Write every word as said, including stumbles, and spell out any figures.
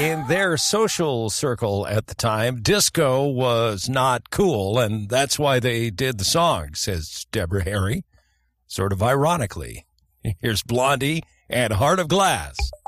in their social circle at the time, disco was not cool, and that's why they did the song, says Deborah Harry, sort of ironically. Here's Blondie and Heart of Glass.